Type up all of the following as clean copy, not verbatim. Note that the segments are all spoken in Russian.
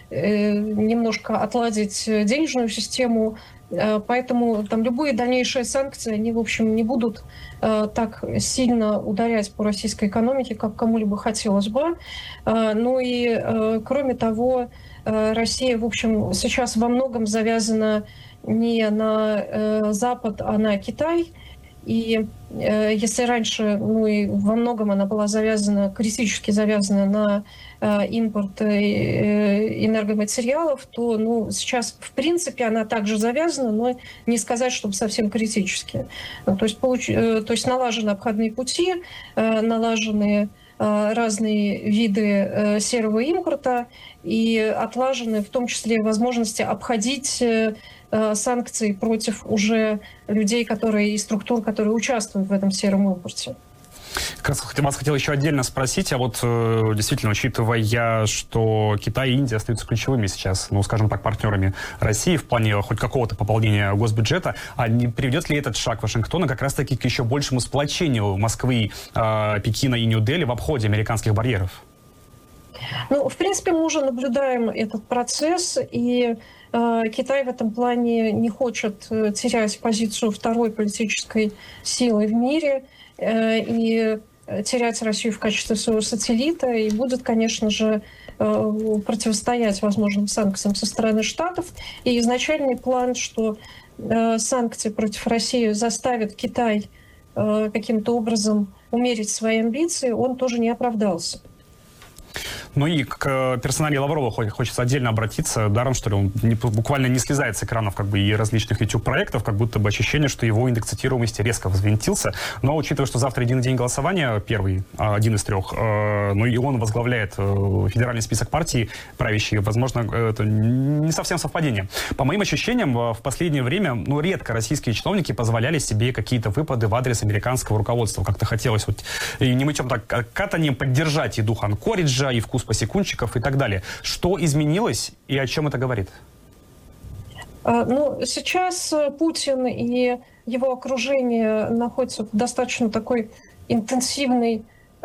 немножко отладить денежную систему. Поэтому там любые дальнейшие санкции, они, в общем, не будут так сильно ударять по российской экономике, как кому-либо хотелось бы. Ну и, кроме того, Россия, в общем, сейчас во многом завязана не на Запад, а на Китай. И если раньше, ну и во многом она была завязана, критически завязана на импорт энергоматериалов, то сейчас, в принципе, она также завязана, но не сказать, чтобы совсем критически. То есть налажены обходные пути, налажены разные виды серого импорта и отлажены в том числе возможности обходить санкции против уже людей, которые и структур, которые участвуют в этом сером импорте. Как раз вас хотел еще отдельно спросить, а вот действительно, учитывая, что Китай и Индия остаются ключевыми сейчас, ну, скажем так, партнерами России в плане хоть какого-то пополнения госбюджета, а не приведет ли этот шаг Вашингтона как раз-таки к еще большему сплочению Москвы, Пекина и Нью-Дели в обходе американских барьеров? Ну, в принципе, мы уже наблюдаем этот процесс, и Китай в этом плане не хочет терять позицию второй политической силы в мире и терять Россию в качестве своего сателлита, и будет, конечно же, противостоять возможным санкциям со стороны Штатов. И изначальный план, что санкции против России заставят Китай каким-то образом умерить свои амбиции, он тоже не оправдался. Ну и к персонале Лаврова хочется отдельно обратиться. Даром, что ли, он буквально не слезает с экранов и различных YouTube-проектов, как будто бы ощущение, что его индекс цитируемости резко взвинтился. Но учитывая, что завтра единый день голосования, первый, один из трех, ну и он возглавляет федеральный список партий правящей, возможно, это не совсем совпадение. По моим ощущениям, в последнее время, редко российские чиновники позволяли себе какие-то выпады в адрес американского руководства. Как-то хотелось и не мытьем так катанием поддержать и дух Анкориджа, и вкус посекунчиков и так далее. Что изменилось и о чем это говорит? Сейчас Путин и его окружение находятся в достаточно такой интенсивной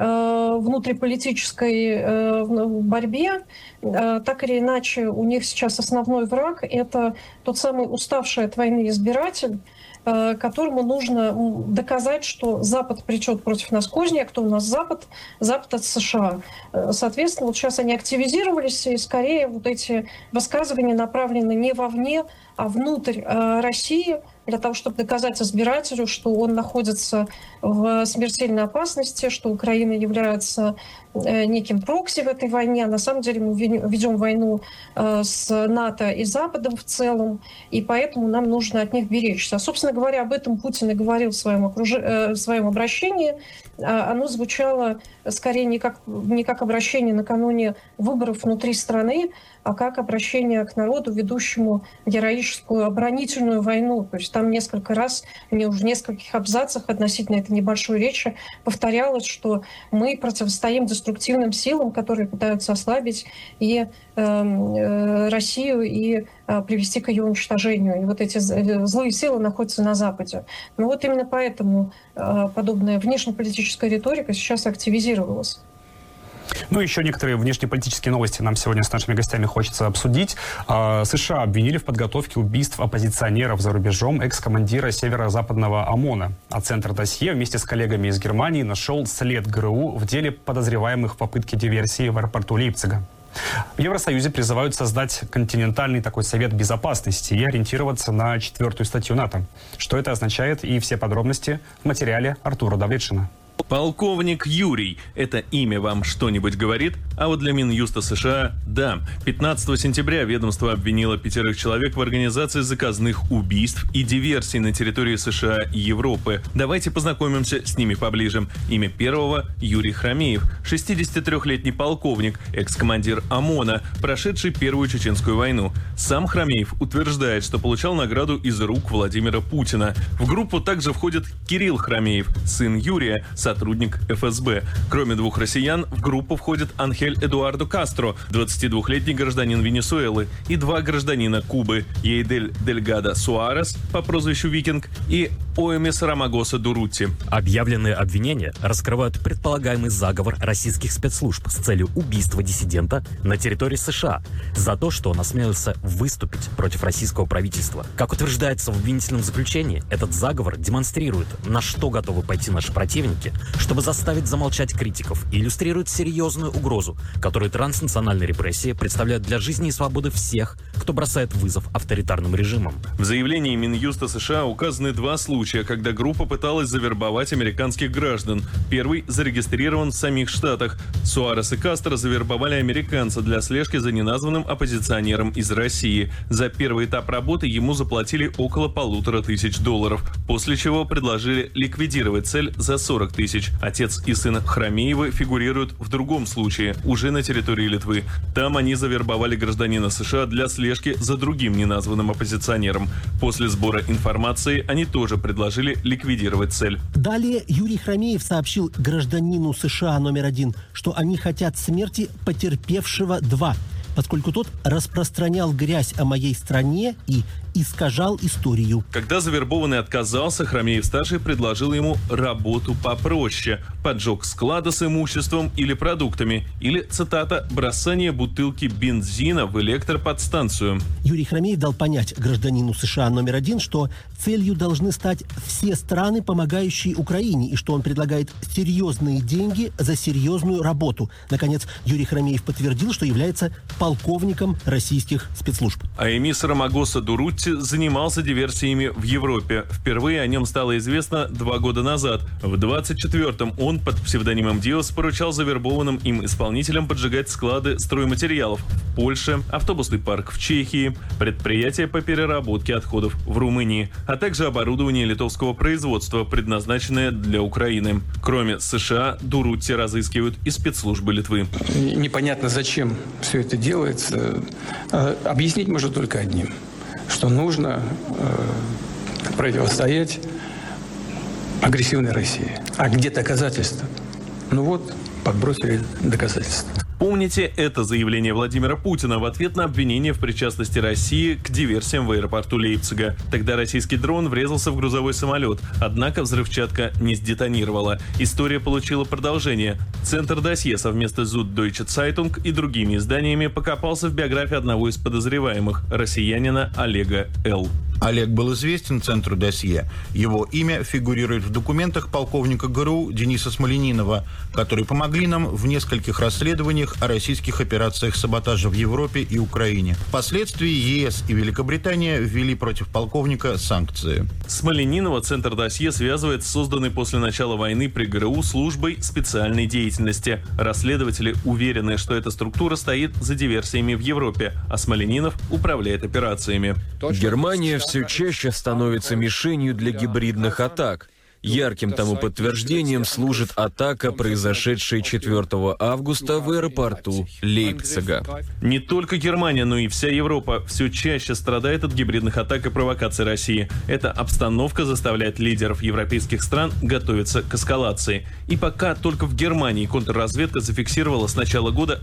внутриполитической борьбе. Так или иначе, у них сейчас основной враг – это тот самый уставший от войны избиратель, которому нужно доказать, что Запад пречет против нас козни, а кто у нас Запад? Запад от США. Соответственно, вот сейчас они активизировались, и скорее вот эти высказывания направлены не вовне, а внутрь России, для того, чтобы доказать избирателю, что он находится в смертельной опасности, что Украина является неким прокси в этой войне. А на самом деле мы ведем войну с НАТО и Западом в целом, и поэтому нам нужно от них беречься. Собственно говоря, об этом Путин и говорил в своем обращении. Оно звучало скорее не как обращение накануне выборов внутри страны, а как обращение к народу, ведущему героическую оборонительную войну. То есть там несколько раз, мне уже в нескольких абзацах относительно этой небольшой речи повторялось, что мы противостоим деструктивным силам, которые пытаются ослабить и Россию и привести к ее уничтожению. И вот эти злые силы находятся на Западе. Но вот именно поэтому подобная внешнеполитическая риторика сейчас активизировалась. Еще некоторые внешнеполитические новости нам сегодня с нашими гостями хочется обсудить. США обвинили в подготовке убийств оппозиционеров за рубежом экс-командира северо-западного ОМОНа. А Центр досье вместе с коллегами из Германии нашел след ГРУ в деле подозреваемых в попытке диверсии в аэропорту Лейпцига. В Евросоюзе призывают создать континентальный такой совет безопасности и ориентироваться на 4-ю статью НАТО. Что это означает и все подробности в материале Артура Давлетшина. Полковник Юрий. Это имя вам что-нибудь говорит? А вот для Минюста США – да. 15 сентября ведомство обвинило 5 человек в организации заказных убийств и диверсий на территории США и Европы. Давайте познакомимся с ними поближе. Имя первого – Юрий Хромеев. 63-летний полковник, экс-командир ОМОНа, прошедший Первую Чеченскую войну. Сам Хромеев утверждает, что получал награду из рук Владимира Путина. В группу также входит Кирилл Хромеев, сын Юрия, сотрудник сотрудник ФСБ. Кроме двух россиян, в группу входит Анхель Эдуардо Кастро, 22-летний гражданин Венесуэлы, и два гражданина Кубы – Ейдель Дельгадо Суарес по прозвищу Викинг и Оэмес Рамагоса Дурутти. Объявленные обвинения раскрывают предполагаемый заговор российских спецслужб с целью убийства диссидента на территории США за то, что он осмелился выступить против российского правительства. Как утверждается в обвинительном заключении, этот заговор демонстрирует, на что готовы пойти наши противники, чтобы заставить замолчать критиков, и иллюстрирует серьезную угрозу, которую транснациональные репрессии представляют для жизни и свободы всех, кто бросает вызов авторитарным режимам. В заявлении Минюста США указаны два случая, когда группа пыталась завербовать американских граждан. Первый зарегистрирован в самих Штатах. Суарес и Кастро завербовали американца для слежки за неназванным оппозиционером из России. За первый этап работы ему заплатили около $1500, после чего предложили ликвидировать цель за 40 тысяч. Отец и сын Хромеевы фигурируют в другом случае, уже на территории Литвы. Там они завербовали гражданина США для слежки за другим неназванным оппозиционером. После сбора информации они тоже предложили ликвидировать цель. Далее Юрий Хромеев сообщил гражданину США номер 1, что они хотят смерти потерпевшего 2, поскольку тот распространял грязь о моей стране и искажал историю. Когда завербованный отказался, Хромеев-старший предложил ему работу попроще. Поджог склада с имуществом или продуктами. Или, цитата, «бросание бутылки бензина в электроподстанцию». Юрий Хромеев дал понять гражданину США номер 1, что целью должны стать все страны, помогающие Украине, и что он предлагает серьезные деньги за серьезную работу. Наконец, Юрий Хромеев подтвердил, что является полковником российских спецслужб. Оэмес Рамагоса Дурутти занимался диверсиями в Европе. Впервые о нем стало известно 2 года назад. В 24-м он под псевдонимом Диос поручал завербованным им исполнителям поджигать склады стройматериалов в Польше, автобусный парк в Чехии, предприятия по переработке отходов в Румынии, а также оборудование литовского производства, предназначенное для Украины. Кроме США, Дурутти разыскивают и спецслужбы Литвы. Непонятно, зачем все это делается. Объяснить можно только одним, что нужно противостоять агрессивной России. А где доказательства? Ну вот, подбросили доказательства. Помните это заявление Владимира Путина в ответ на обвинение в причастности России к диверсиям в аэропорту Лейпцига. Тогда российский дрон врезался в грузовой самолет, однако взрывчатка не сдетонировала. История получила продолжение. Центр досье совместно с Süddeutsche Zeitung и другими изданиями покопался в биографии одного из подозреваемых – россиянина Олега Л. Олег был известен Центру досье. Его имя фигурирует в документах полковника ГРУ Дениса Смольянинова, которые помогли нам в нескольких расследованиях о российских операциях саботажа в Европе и Украине. Впоследствии ЕС и Великобритания ввели против полковника санкции. Смольянинова Центр досье связывает с созданной после начала войны при ГРУ службой специальной деятельности. Расследователи уверены, что эта структура стоит за диверсиями в Европе, а Смольянинов управляет операциями. Германия все чаще становится мишенью для гибридных атак. Ярким тому подтверждением служит атака, произошедшая 4 августа в аэропорту Лейпцига. Не только Германия, но и вся Европа все чаще страдает от гибридных атак и провокаций России. Эта обстановка заставляет лидеров европейских стран готовиться к эскалации. И пока только в Германии контрразведка зафиксировала с начала года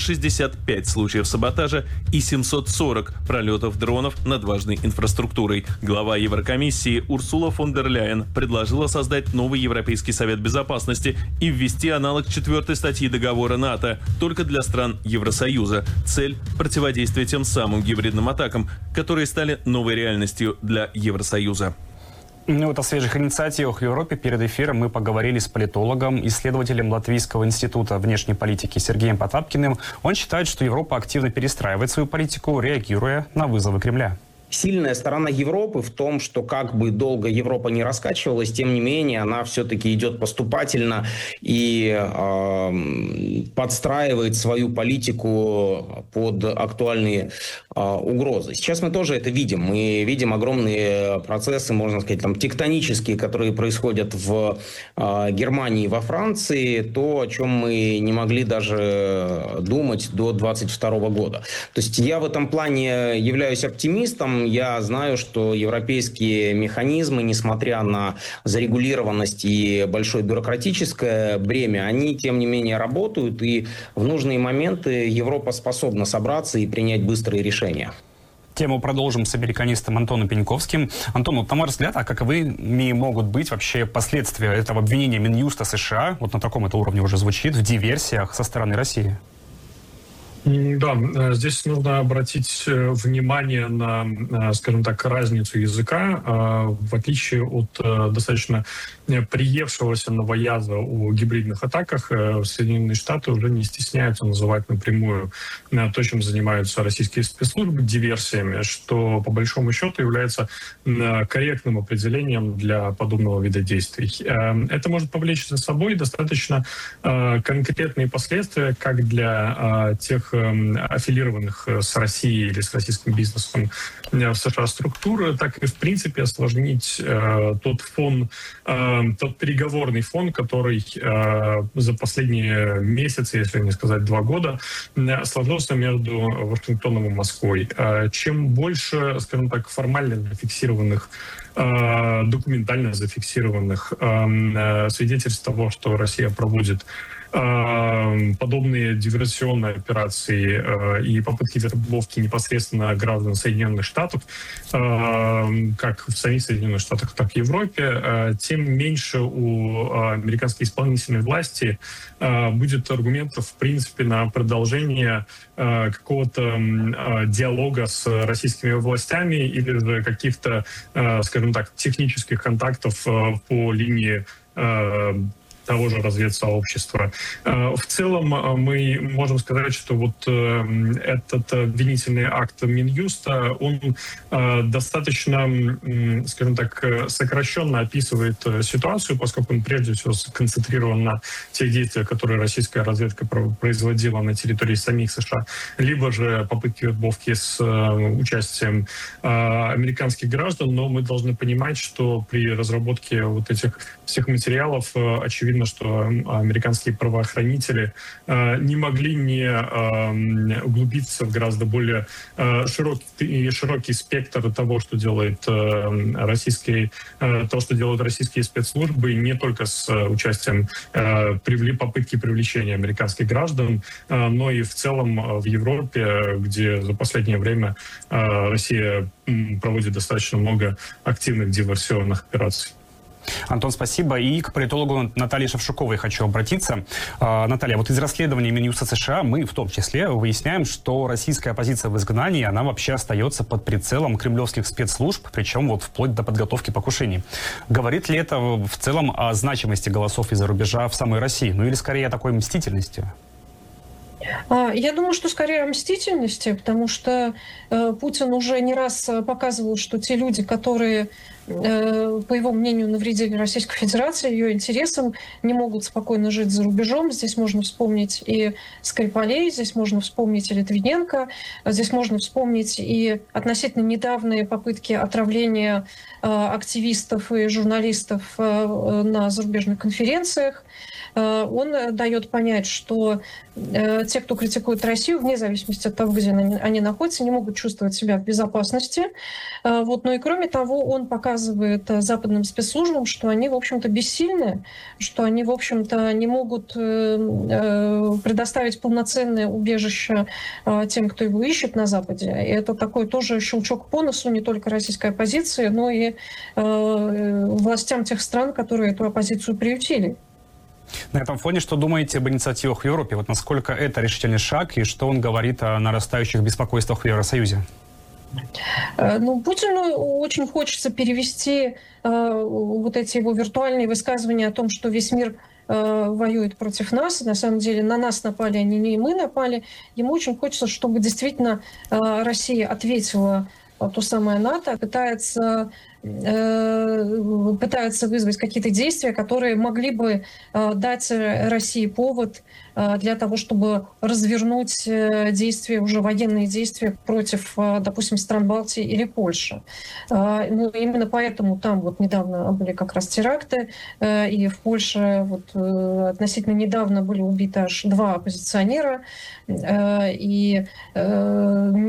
165 случаев саботажа и 740 пролетов дронов над важной инфраструктурой. Глава Еврокомиссии Урсула фон дер Ляйен предложила создать новый Европейский совет безопасности и ввести аналог 4 статьи договора НАТО только для стран Евросоюза. Цель – противодействие тем самым гибридным атакам, которые стали новой реальностью для Евросоюза. Ну вот о свежих инициативах в Европе перед эфиром мы поговорили с политологом, исследователем Латвийского института внешней политики Сергеем Потапкиным. Он считает, что Европа активно перестраивает свою политику, реагируя на вызовы Кремля. Сильная сторона Европы в том, что как бы долго Европа не раскачивалась, тем не менее она все-таки идет поступательно и подстраивает свою политику под актуальные угрозы. Сейчас мы тоже это видим. Мы видим огромные процессы, можно сказать, там, тектонические, которые происходят в Германии и во Франции, то, о чем мы не могли даже думать до 2022 года. То есть я в этом плане являюсь оптимистом. этом я знаю, что европейские механизмы, несмотря на зарегулированность и большое бюрократическое бремя, они, тем не менее, работают, и в нужные моменты Европа способна собраться и принять быстрые решения. Тему продолжим с американистом Антоном Пеньковским. Антон, вот на мой взгляд, а каковыми могут быть вообще последствия этого обвинения Минюста США, вот на таком это уровне уже звучит, в диверсиях со стороны России? Да, здесь нужно обратить внимание на, скажем так, разницу языка. В отличие от достаточно приевшегося новояза о гибридных атаках, Соединенные Штаты уже не стесняются называть напрямую то, чем занимаются российские спецслужбы, диверсиями, что по большому счету является корректным определением для подобного вида действий. Это может повлечь за собой достаточно конкретные последствия как для тех аффилированных с Россией или с российским бизнесом в США структур, так и в принципе осложнить тот переговорный фон, который за последние месяцы, если не сказать 2 года, сложился между Вашингтоном и Москвой. Чем больше, скажем так, формально зафиксированных, документально зафиксированных свидетельств того, что Россия проводит подобные диверсионные операции и попытки вербовки непосредственно граждан Соединенных Штатов, как в самих Соединенных Штатах, так и в Европе, тем меньше у американской исполнительной власти будет аргументов, в принципе, на продолжение какого-то диалога с российскими властями или же каких-то, скажем так, технических контактов по линии того же разведсообщества. В целом мы можем сказать, что вот этот обвинительный акт Минюста, он достаточно, скажем так, сокращенно описывает ситуацию, поскольку он прежде всего сконцентрирован на тех действиях, которые российская разведка производила на территории самих США, либо же попытки вербовки с участием американских граждан, но мы должны понимать, что при разработке вот этих всех материалов очевидно, что американские правоохранители не могли не углубиться в гораздо более широкий спектр того, что делают российские спецслужбы, не только с участием попытки привлечения американских граждан, но и в целом в Европе, где за последнее время Россия проводит достаточно много активных диверсионных операций. Антон, спасибо. И к политологу Наталье Шевчуковой хочу обратиться. Наталья, вот из расследования Минюста США мы в том числе выясняем, что российская оппозиция в изгнании, она вообще остается под прицелом кремлевских спецслужб, причем вот вплоть до подготовки покушений. Говорит ли это в целом о значимости голосов из-за рубежа в самой России? Ну или скорее о такой мстительности? Я думаю, что скорее о мстительности, потому что Путин уже не раз показывал, что те люди, которые, по его мнению, навредили Российской Федерации, ее интересам, не могут спокойно жить за рубежом. Здесь можно вспомнить и Скрипалей, здесь можно вспомнить и Литвиненко, здесь можно вспомнить и относительно недавние попытки отравления активистов и журналистов на зарубежных конференциях. Он дает понять, что те, кто критикует Россию, вне зависимости от того, где они находятся, не могут чувствовать себя в безопасности. Вот. Но и кроме того, он показывает западным спецслужбам, что они, в общем-то, бессильны, что они, в общем-то, не могут предоставить полноценное убежище тем, кто его ищет на Западе. И это такой тоже щелчок по носу не только российской оппозиции, но и властям тех стран, которые эту оппозицию приютили. На этом фоне что думаете об инициативах в Европе? Вот насколько это решительный шаг и что он говорит о нарастающих беспокойствах в Евросоюзе? Путину очень хочется перевести вот эти его виртуальные высказывания о том, что весь мир воюет против нас. На самом деле на нас напали, а не мы напали. Ему очень хочется, чтобы действительно Россия ответила то самое НАТО, пытается вызвать какие-то действия, которые могли бы дать России повод для того, чтобы развернуть действия, уже военные действия против, допустим, стран Балтии или Польши. Именно поэтому там вот недавно были как раз теракты, и в Польше вот относительно недавно были убиты аж 2 оппозиционера, и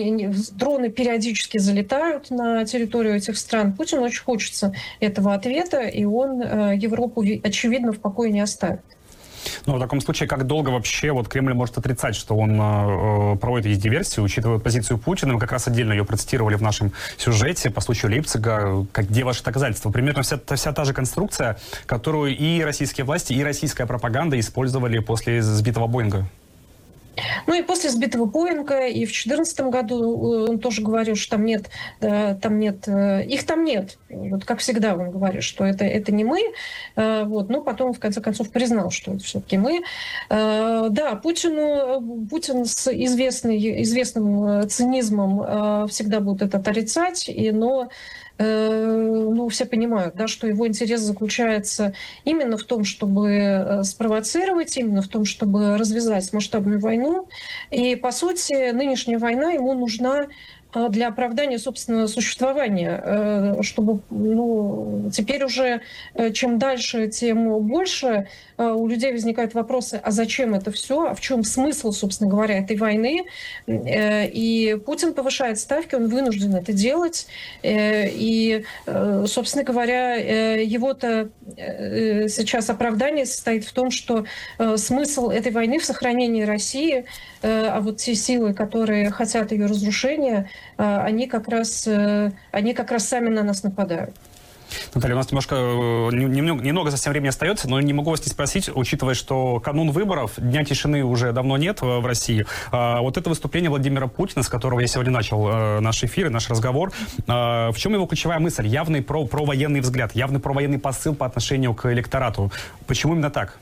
дроны периодически залетают на территорию этих стран. Путину очень хочется этого ответа, и он Европу, очевидно, в покое не оставит. Ну, в таком случае, как долго вообще вот Кремль может отрицать, что он проводит эти диверсии, учитывая позицию Путина? Мы как раз отдельно ее процитировали в нашем сюжете по случаю Лейпцига. Где ваши доказательства? Примерно вся та же конструкция, которую и российские власти, и российская пропаганда использовали после сбитого Боинга. Ну и после сбитого Боинга, и в 2014 году он тоже говорил, что их там нет. Вот как всегда он говорит, что это не мы. Вот. Но потом, в конце концов, признал, что это все-таки мы. Да, Путин с известным цинизмом всегда будет это отрицать, но все понимают, да, что его интерес заключается именно в том, чтобы спровоцировать, именно в том, чтобы развязать масштабную войну. И, по сути, нынешняя война ему нужна для оправдания собственного существования, чтобы теперь уже чем дальше, тем больше у людей возникают вопросы, а зачем это все, а в чем смысл, собственно говоря, этой войны. И Путин повышает ставки, он вынужден это делать. И, собственно говоря, его-то сейчас оправдание состоит в том, что смысл этой войны в сохранении России, а вот те силы, которые хотят ее разрушения, они как раз сами на нас нападают. Наталья, у нас немного совсем времени остается, но не могу вас не спросить, учитывая, что канун выборов, Дня тишины уже давно нет в России. Вот это выступление Владимира Путина, с которого я сегодня начал наш эфир и наш разговор, в чем его ключевая мысль? Явный провоенный взгляд, явный провоенный посыл по отношению к электорату. Почему именно так?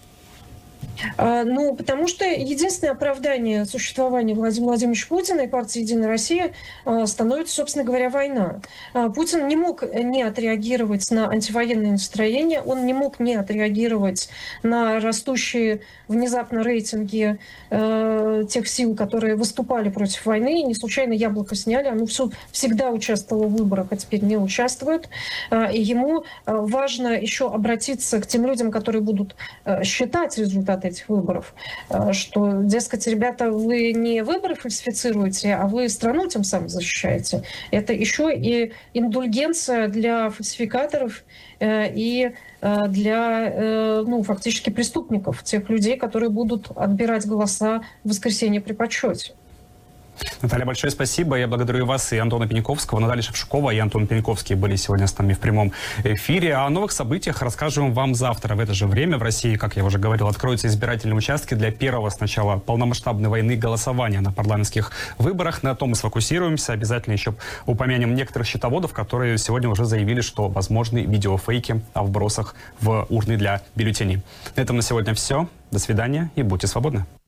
Потому что единственное оправдание существования Владимира Владимировича Путина и партии «Единая Россия» становится, собственно говоря, война. Путин не мог не отреагировать на антивоенные настроения, он не мог не отреагировать на растущие внезапно рейтинги тех сил, которые выступали против войны. И не случайно «Яблоко» сняли, оно всегда участвовало в выборах, а теперь не участвует. И ему важно еще обратиться к тем людям, которые будут считать результаты этих выборов, что, дескать, ребята, вы не выборы фальсифицируете, а вы страну тем самым защищаете. Это еще и индульгенция для фальсификаторов и для, фактически преступников, тех людей, которые будут отбирать голоса в воскресенье при подсчете. Наталья, большое спасибо. Я благодарю вас и Антона Пениковского. Наталья Шевчукова и Антон Пениковский были сегодня с нами в прямом эфире. О новых событиях расскажем вам завтра в это же время. В России, как я уже говорил, откроются избирательные участки для первого сначала полномасштабной войны голосования на парламентских выборах. На том мы сфокусируемся. Обязательно еще упомянем некоторых счетоводов, которые сегодня уже заявили, что возможны видеофейки о вбросах в урны для бюллетеней. На этом на сегодня все. До свидания и будьте свободны.